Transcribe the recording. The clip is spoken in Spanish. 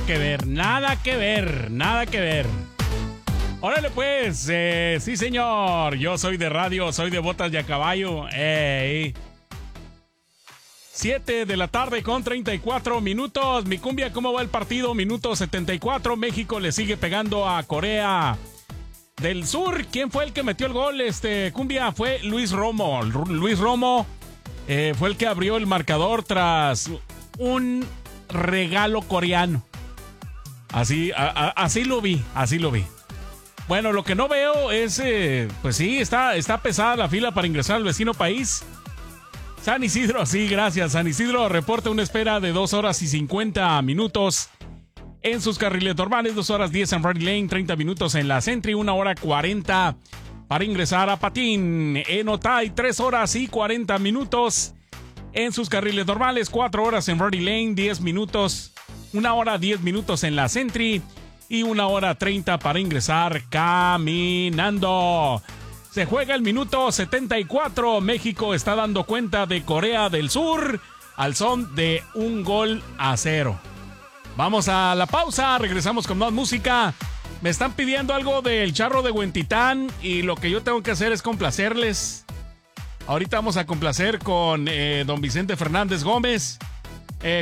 que ver, nada que ver, nada que ver. Órale pues, sí señor, yo soy de radio, soy de botas y a caballo. 7 de la tarde con 34 minutos. Mi cumbia, ¿cómo va el partido? Minuto 74, México le sigue pegando a Corea del Sur. ¿Quién fue el que metió el gol? Cumbia, fue Luis Romo. Luis Romo fue el que abrió el marcador tras un regalo coreano. Así lo vi. Bueno, lo que no veo es, pues sí, está pesada la fila para ingresar al vecino país. San Isidro, sí, gracias. San Isidro reporta una espera de 2 horas y 50 minutos en sus carriles normales, 2 horas 10 en Ready Lane, 30 minutos en la Sentry, 1 hora 40 para ingresar a Patín. En Otay, 3 horas y 40 minutos en sus carriles normales, 4 horas en Ready Lane, 10 minutos, 1 hora 10 minutos en la Sentry y 1 hora 30 para ingresar caminando. Se juega el minuto 74. México está dando cuenta de Corea del Sur al son de 1-0. Vamos a la pausa, regresamos con más música. Me están pidiendo algo del Charro de Huentitán y lo que yo tengo que hacer es complacerles. Ahorita vamos a complacer con don Vicente Fernández Gómez.